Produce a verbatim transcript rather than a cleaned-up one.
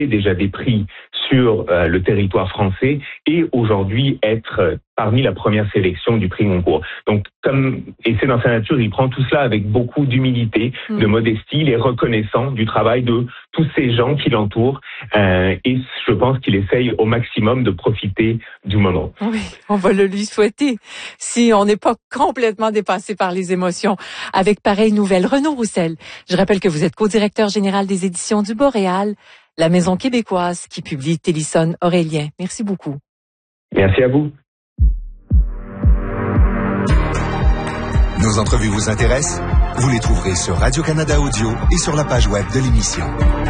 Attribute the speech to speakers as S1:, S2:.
S1: déjà des prix sur euh, le territoire français et aujourd'hui être euh, parmi la première sélection du prix Goncourt. Donc, comme, et c'est dans sa nature, il prend tout cela avec beaucoup d'humilité, mmh. de modestie, il est reconnaissant du travail de tous ces gens qui l'entourent euh, et je pense qu'il essaye au maximum de profiter du moment.
S2: Oui, on va le lui souhaiter si on n'est pas complètement dépassé par les émotions. Avec pareille nouvelle, Renaud Roussel, je rappelle que vous êtes co-directeur général des éditions du Boréal, la maison québécoise qui publie Télison Aurélien. Merci beaucoup.
S1: Merci à vous.
S3: Nos entrevues vous intéressent? Vous les trouverez sur Radio-Canada Audio et sur la page web de l'émission.